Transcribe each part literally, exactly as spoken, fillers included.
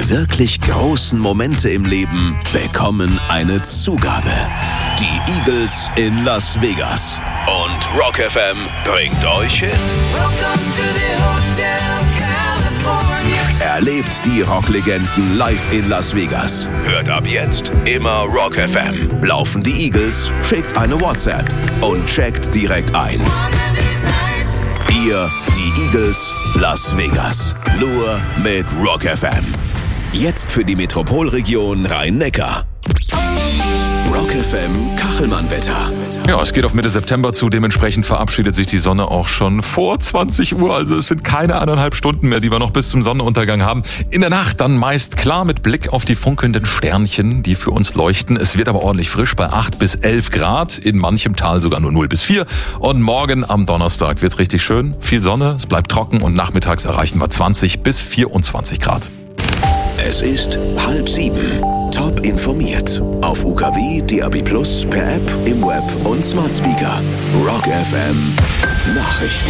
Die wirklich großen Momente im Leben bekommen eine Zugabe. Die Eagles in Las Vegas. Und Rock F M bringt euch hin. Erlebt die Rocklegenden live in Las Vegas. Hört ab jetzt immer Rock F M. Laufen die Eagles? Schickt eine WhatsApp und checkt direkt ein. Ihr, die Eagles, Las Vegas. Nur mit Rock F M. Jetzt für die Metropolregion Rhein-Neckar. Rock F M Kachelmann-Wetter. Ja, es geht auf Mitte September zu. Dementsprechend verabschiedet sich die Sonne auch schon vor zwanzig Uhr. Also es sind keine eineinhalb Stunden mehr, die wir noch bis zum Sonnenuntergang haben. In der Nacht dann meist klar mit Blick auf die funkelnden Sternchen, die für uns leuchten. Es wird aber ordentlich frisch bei acht bis elf Grad. In manchem Tal sogar nur null bis vier. Und morgen am Donnerstag wird richtig schön. Viel Sonne, es bleibt trocken und nachmittags erreichen wir zwanzig bis vierundzwanzig Grad. Es ist halb sieben. Top informiert. Auf U K W, D A B plus, per App, im Web und Smart Speaker. Rock F M Nachrichten.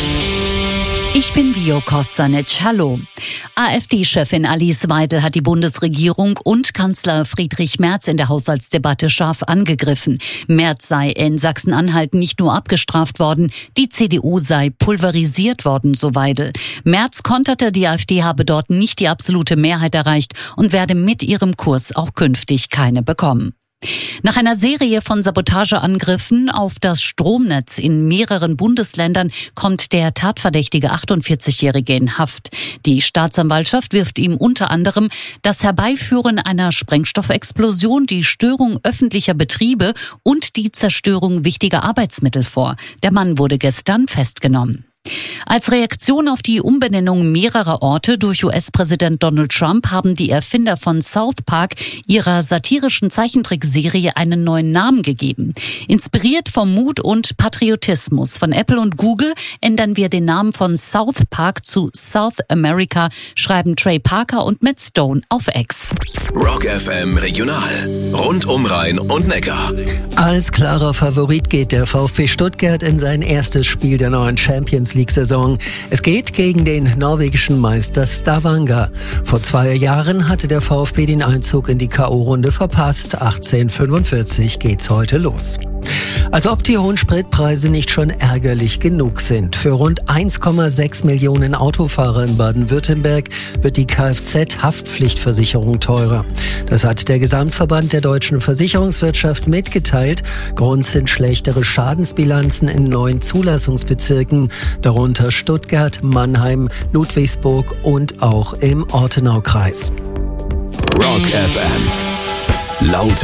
Ich bin Vio Kostanic. Hallo. AfD-Chefin Alice Weidel hat die Bundesregierung und Kanzler Friedrich Merz in der Haushaltsdebatte scharf angegriffen. Merz sei in Sachsen-Anhalt nicht nur abgestraft worden, die C D U sei pulverisiert worden, so Weidel. Merz konterte, die AfD habe dort nicht die absolute Mehrheit erreicht und werde mit ihrem Kurs auch künftig keine bekommen. Nach einer Serie von Sabotageangriffen auf das Stromnetz in mehreren Bundesländern kommt der Tatverdächtige achtundvierzigjährige in Haft. Die Staatsanwaltschaft wirft ihm unter anderem das Herbeiführen einer Sprengstoffexplosion, die Störung öffentlicher Betriebe und die Zerstörung wichtiger Arbeitsmittel vor. Der Mann wurde gestern festgenommen. Als Reaktion auf die Umbenennung mehrerer Orte durch U S-Präsident Donald Trump haben die Erfinder von South Park ihrer satirischen Zeichentrickserie einen neuen Namen gegeben. Inspiriert vom Mut und Patriotismus von Apple und Google ändern wir den Namen von South Park zu South America, schreiben Trey Parker und Matt Stone auf X. Rock F M Regional. Rund um Rhein und Neckar. Als klarer Favorit geht der VfB Stuttgart in sein erstes Spiel der neuen Champions League-Saison. Es geht gegen den norwegischen Meister Stavanger. Vor zwei Jahren hatte der VfB den Einzug in die K O-Runde verpasst. achtzehnhundertfünfundvierzig geht's heute los. Als ob die hohen Spritpreise nicht schon ärgerlich genug sind. Für rund eins Komma sechs Millionen Autofahrer in Baden-Württemberg wird die Kfz-Haftpflichtversicherung teurer. Das hat der Gesamtverband der deutschen Versicherungswirtschaft mitgeteilt. Grund sind schlechtere Schadensbilanzen in neuen Zulassungsbezirken, darunter Stuttgart, Mannheim, Ludwigsburg und auch im Ortenaukreis. Rock F M. Laute